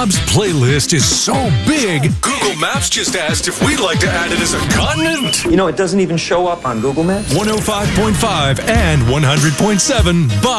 Bob's playlist is so big, Google Maps just asked if we'd like to add it as a continent. You know, it doesn't even show up on Google Maps. 105.5 and 100.7 Bob.